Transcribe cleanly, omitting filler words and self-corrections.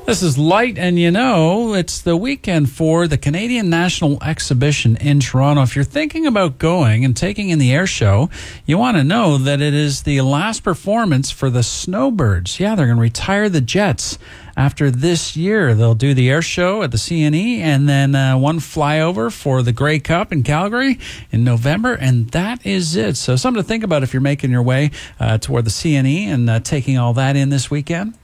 This is Light, and it's the weekend for the Canadian National Exhibition in Toronto. If you're thinking about going and taking in the air show, you want to know that it is the last performance for the Snowbirds. Yeah, they're going to retire the Jets after this year. They'll do the air show at the CNE and then one flyover for the Grey Cup in Calgary in November, and that is it. So something to think about if you're making your way toward the CNE and taking all that in this weekend.